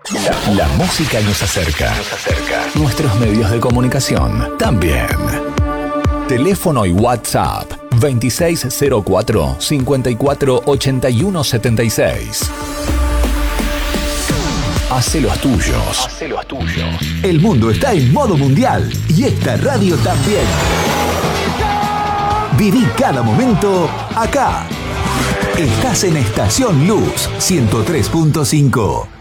La música nos acerca. Nuestros medios de comunicación también. Teléfono y WhatsApp 2604 54 81 76. Hacé los tuyos. El mundo está en modo mundial y esta radio también. Viví cada momento acá. Estás en Estación Luz 103.5.